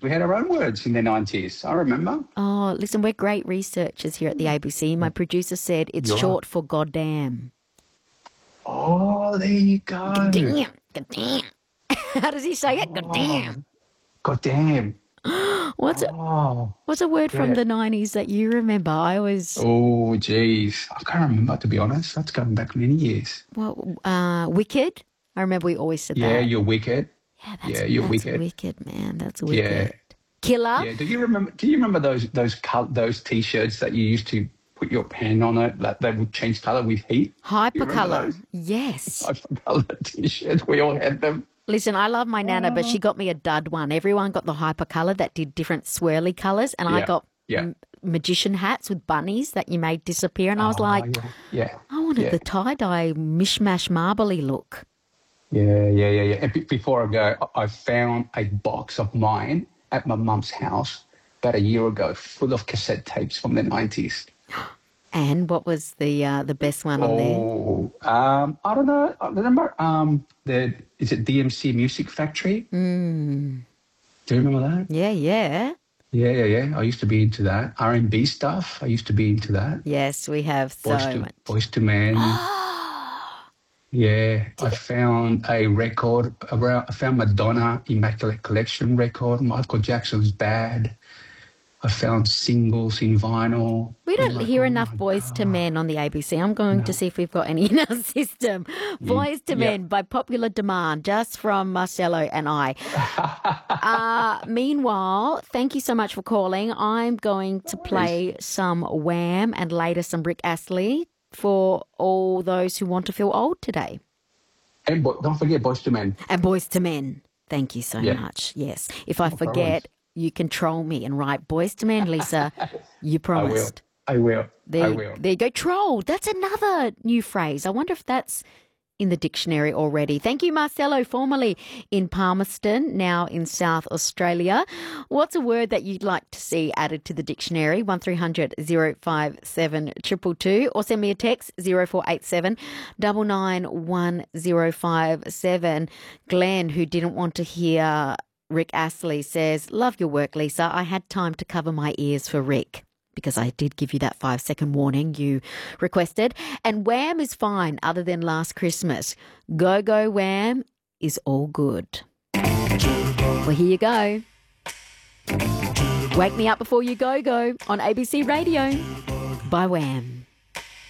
We had our own words in the 90s. I remember. Oh, listen, we're great researchers here at the ABC. My producer said it's You are. short for goddamn. Oh, there you go. Goddamn, goddamn. How does he say it? Oh, Goddamn. God damn. What's it? Oh, What's a word from yeah. the 90s that you remember? I always, Oh, geez. I can't remember, to be honest. That's going back many years. well, wicked. I remember we always said Yeah, that. you're wicked. Yeah, Yeah, you're that's wicked. wicked, man. That's Yeah. wicked. Killer. Yeah. Do you remember those t-shirts that you used to put your pen on it, that they would change color with heat? Do you remember Hypercolor. those? Yes. Hypercolor t-shirts. We all had them. Listen, I love my nana, but she got me a dud one. Everyone got the hypercolor that did different swirly colors, and I Yeah. got Yeah. magician hats with bunnies that you made disappear. And I was Oh, like, yeah. Yeah. I wanted Yeah. the tie-dye mishmash marbly look. Yeah. And before I go, I found a box of mine at my mum's house about a year ago, full of cassette tapes from the 90s. And what was the best one on there? Oh, I don't know. I remember is it DMC Music Factory? Do you remember that? Yeah. Yeah. I used to be into that. R&B stuff. I used to be into that. Yes, we have so much. Boys to Men. Yeah, I found a record around. I found Madonna Immaculate Collection record. Michael Jackson's Bad. I found singles in vinyl. We I'm don't like, hear oh enough my Boys to God. Men on the ABC. I'm going to see if we've got any in our system. Boys to Yeah. Men by popular demand, just from Marcelo and I. Meanwhile, thank you so much for calling. I'm going to play some Wham and later some Rick Astley for all those who want to feel old today. And don't forget Boys to Men. And Boys to Men. Thank you so Yeah. much. Yes. If I No forget, problems. you can troll me and write Boys to Men, Lisa. You I will. promised. I will. There, I will. there you go. Trolled. That's another new phrase. I wonder if that's in the dictionary already. Thank you, Marcelo, formerly in Palmerston, now in South Australia. What's a word that you'd like to see added to the dictionary? 1300 057 222 or send me a text 0487 991 057. Glenn, who didn't want to hear Rick Astley, says, love your work, Lisa. I had time to cover my ears for Rick, because I did give you that 5-second warning you requested. And Wham is fine other than Last Christmas. Go, go, Wham is all good. Well, here you go. Wake Me Up Before You Go Go on ABC Radio by Wham.